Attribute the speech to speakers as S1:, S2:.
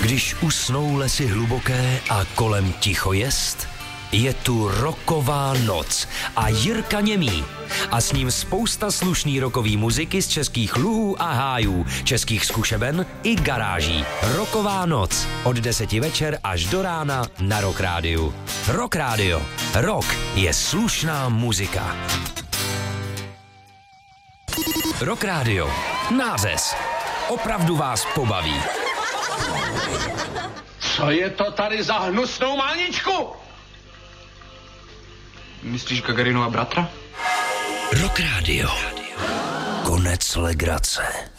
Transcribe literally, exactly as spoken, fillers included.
S1: Když usnou lesy hluboké a kolem ticho jest, je tu rocková noc a Jirka Němý. A s ním spousta slušný rockový muziky z českých luhů a hájů, českých zkušeben i garáží. Rocková noc od deseti večer až do rána na Rock Rádiu. Rock Rádio. Rock je slušná muzika. Rock Rádio. Nářez. Opravdu vás pobaví.
S2: Co je to tady za hnusnou máničku? Myslíš Gagarinova bratra?
S1: Rock Rádio. Konec legrace.